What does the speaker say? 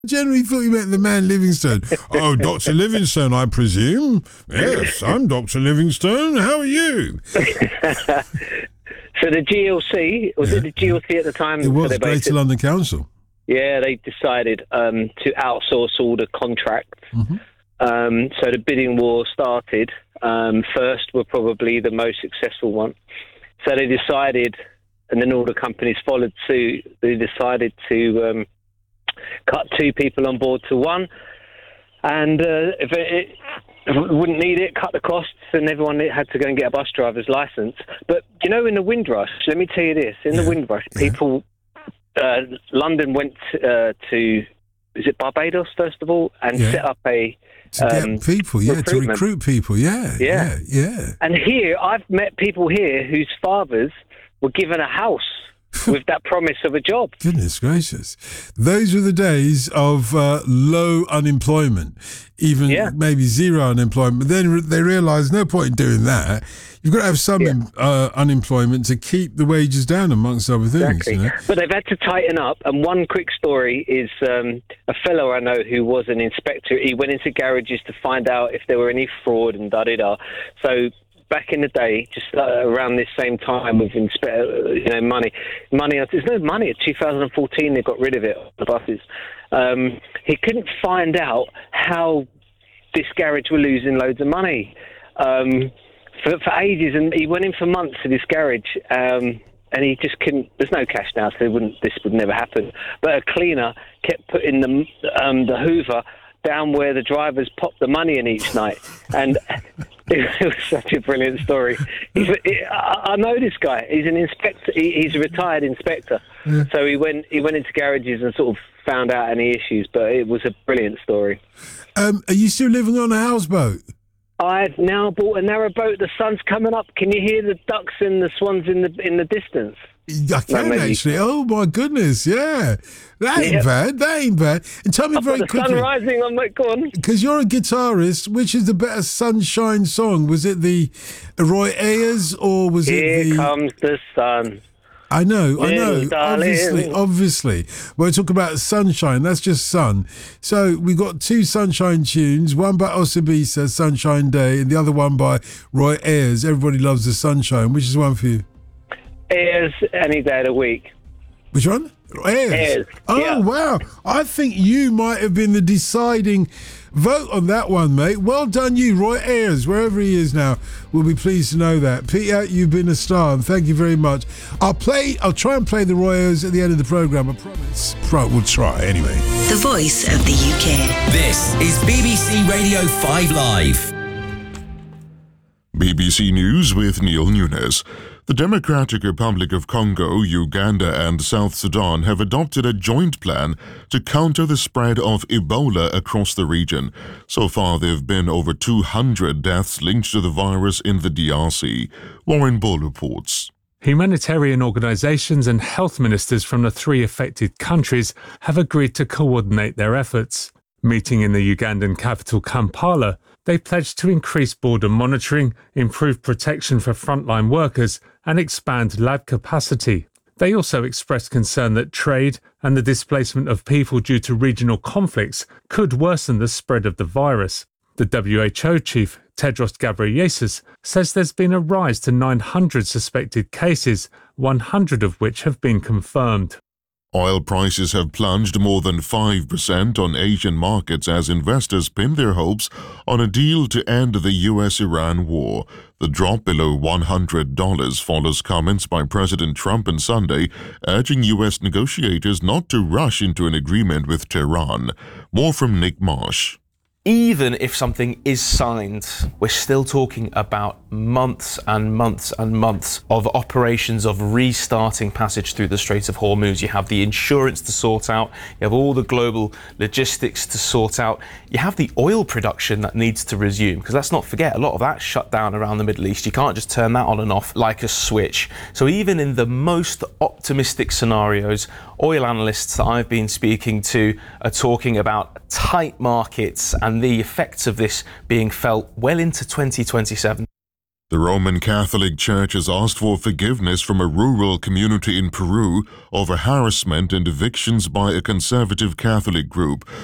Generally thought you meant the man Livingstone. Oh, Dr. Livingstone, I presume. Yes, I'm Dr. Livingstone. How are you? So the GLC, was it the GLC at the time? It was Greater London Council. Yeah, they decided to outsource all the contracts. Mm-hmm. So the bidding war started. First were probably the most successful one. So they decided, and then all the companies followed suit, they decided to cut 2 people on board to 1. And if it wouldn't need it, cut the costs, and everyone had to go and get a bus driver's license. But, you know, in the Windrush, let me tell you this, in the Windrush, people, London went to, is it Barbados, first of all, and set up a... To get people, to recruit people, yeah. And here, I've met people here whose fathers were given a house with that promise of a job. Goodness gracious. Those were the days of low unemployment, even maybe zero unemployment. But then they realised no point in doing that. You've got to have some unemployment to keep the wages down, amongst other things. Exactly. You know? But they've had to tighten up. And one quick story is a fellow I know who was an inspector. He went into garages to find out if there were any fraud and da-da-da. So back in the day, just around this same time with money. There's no money. In 2014, they got rid of it on the buses. He couldn't find out how this garage were losing loads of money for ages, and he went in for months to this garage, and he just couldn't. There's no cash now, so this would never happen. But a cleaner kept putting the Hoover down where the drivers popped the money in each night, and it was such a brilliant story. I know this guy. He's an inspector. He's a retired inspector. Yeah. So he went into garages and sort of found out any issues. But it was a brilliant story. Are you still living on a houseboat? I've now bought a narrowboat. The sun's coming up. Can you hear the ducks and the swans in the distance? I can actually. Oh my goodness, yeah. That ain't bad. That ain't bad. And tell me very quickly. The sun rising on my corn. Because you're a guitarist, which is the better sunshine song? Was it the Roy Ayers or was it the... Here Comes the Sun. I know. Obviously. We're talking about sunshine. That's just sun. So we got 2 sunshine tunes, one by Osibisa, Sunshine Day, and the other one by Roy Ayers, Everybody Loves the Sunshine. Which is one for you? Ayers, Any Day of the Week. Which one? Ayers. Oh, wow. I think you might have been the deciding vote on that one, mate. Well done you, Roy Ayers, wherever he is now. We'll be pleased to know that. Peter, you've been a star, and thank you very much. I'll try and play the Roy Ayers at the end of the programme, I promise. We'll try, anyway. The voice of the UK. This is BBC Radio 5 Live. BBC News with Neil Nunes. The Democratic Republic of Congo, Uganda and South Sudan have adopted a joint plan to counter the spread of Ebola across the region. So far, there have been over 200 deaths linked to the virus in the DRC. Warren Bull reports. Humanitarian organisations and health ministers from the 3 affected countries have agreed to coordinate their efforts. Meeting in the Ugandan capital Kampala, they pledged to increase border monitoring, improve protection for frontline workers, and expand lab capacity. They also expressed concern that trade and the displacement of people due to regional conflicts could worsen the spread of the virus. The WHO chief, Tedros Ghebreyesus, says there's been a rise to 900 suspected cases, 100 of which have been confirmed. Oil prices have plunged more than 5% on Asian markets as investors pin their hopes on a deal to end the US-Iran war. The drop below $100 follows comments by President Trump on Sunday, urging US negotiators not to rush into an agreement with Tehran. More from Nick Marsh. Even if something is signed, we're still talking about months and months and months of operations of restarting passage through the Strait of Hormuz. You have the insurance to sort out, you have all the global logistics to sort out, you have the oil production that needs to resume, because let's not forget, a lot of that's shut down around the Middle East. You can't just turn that on and off like a switch. So even in the most optimistic scenarios, oil analysts that I've been speaking to are talking about tight markets and the effects of this being felt well into 2027. The Roman Catholic Church has asked for forgiveness from a rural community in Peru over harassment and evictions by a conservative Catholic group.